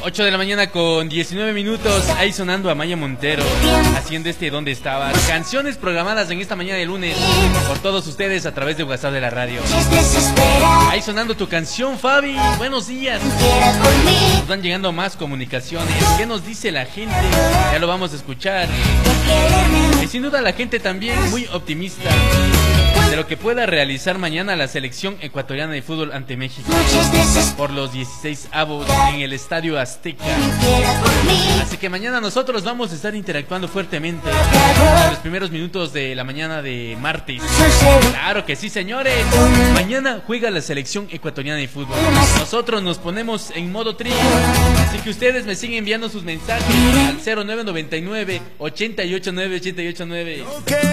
8 de la mañana con 19 minutos, ahí sonando a Maya Montero, haciendo ¿Dónde estabas? Canciones programadas en esta mañana de lunes por todos ustedes a través de WhatsApp de la radio. Ahí sonando tu canción, Fabi. Buenos días. Nos van llegando más comunicaciones. ¿Qué nos dice la gente? Ya lo vamos a escuchar. Y sin duda la gente también muy optimista de lo que pueda realizar mañana la selección ecuatoriana de fútbol ante México por los 16avos en el Estadio Azteca. Así que mañana nosotros vamos a estar interactuando fuertemente en los primeros minutos de la mañana de martes. Claro que sí, señores. Mañana juega la selección ecuatoriana de fútbol. Nosotros nos ponemos en modo trío. Así que ustedes me siguen enviando sus mensajes al 0999 889 889.